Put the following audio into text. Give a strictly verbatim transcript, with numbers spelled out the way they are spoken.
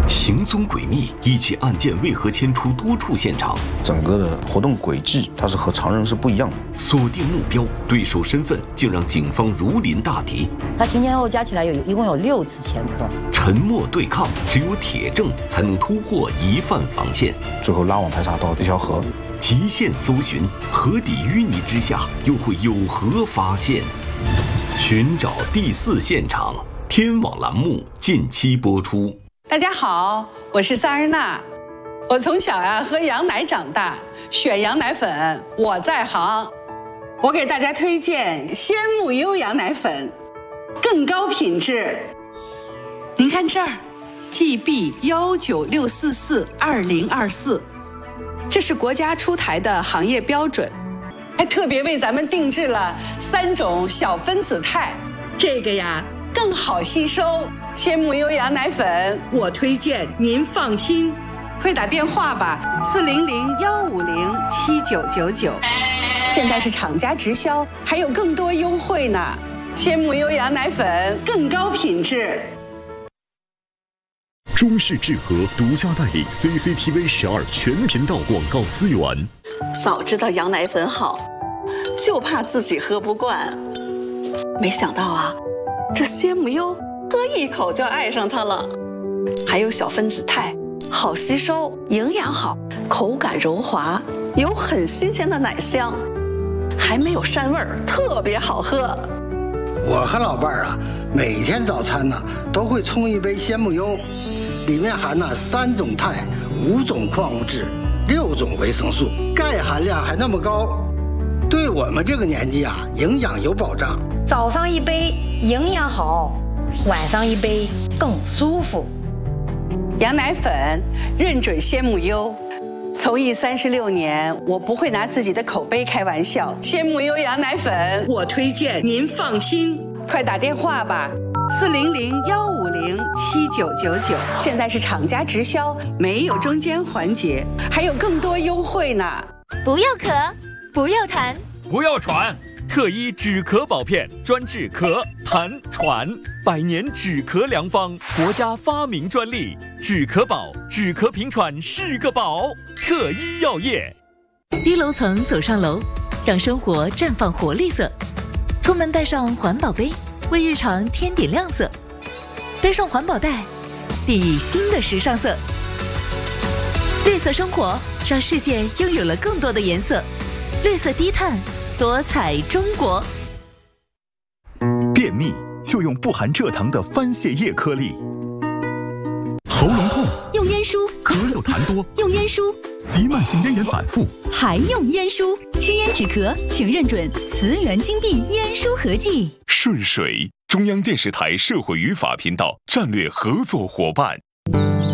行踪诡秘，一起案件为何牵出多处现场？ 整个的活动轨迹，它是和常人是不一样的。 锁定目标，对手身份竟让警方如临大敌。 他前前后加起来有一共有六次前科。 沉默对抗，只有铁证才能突破疑犯防线。 最后拉网排查到一条河。 极限搜寻，河底淤泥之下又会有何发现？寻找第四现场，天网栏目近期播出。 大家好，我是萨日娜。我从小呀、啊、喝羊奶长大，选羊奶粉我在行。我给大家推荐鲜木优羊奶粉，更高品质。您看这儿 ，G B 幺九六四四二零二四，这是国家出台的行业标准，还特别为咱们定制了三种小分子肽，这个呀更好吸收。鲜木优羊奶粉，我推荐，您放心。快打电话吧，四零零幺五零七九九九。现在是厂家直销，还有更多优惠呢。鲜木优羊奶粉更高品质。 中视智和独家代理 C C T V 十二全频道广告资源。 早知道羊奶粉好，就怕自己喝不惯。没想到啊，这鲜木优喝一口就爱上它了。还有小分子肽，好吸收，营养好，口感柔滑，有很新鲜的奶香，还没有膻味儿，特别好喝。 我和老伴儿啊，每天早餐呢都会冲一杯鲜木优，里面含了三种肽、五种矿物质、六种维生素，钙含量还那么高，对我们这个年纪啊，营养有保障。 早上一杯营养好，晚上一杯更舒服。 羊奶粉认准鲜木优，从艺三十六年，我不会拿自己的口碑开玩笑。鲜木优羊奶粉，我推荐，您放心。快打电话吧，四零零幺五零七九九九。现在是厂家直销，没有中间环节，还有更多优惠呢。 不要咳，不要痰， 不要喘。特医止咳宝片，专治咳、痰、喘，百年止咳良方，国家发明专利。止咳宝，止咳平喘是个宝。特医药业。 低楼层走上楼，让生活绽放活力色。出门带上环保杯，为日常添点亮色。背上环保袋，递新的时尚色。绿色生活，让世界拥有了更多的颜色。绿色低碳。多彩中国。 便秘就用不含蔗糖的番泻叶颗粒。喉咙痛用烟舒， 咳嗽痰多用烟舒， 急慢性咽炎反复还用烟舒。清咽止咳，请认准慈源金币烟舒合剂。 顺水，中央电视台社会与法频道战略合作伙伴。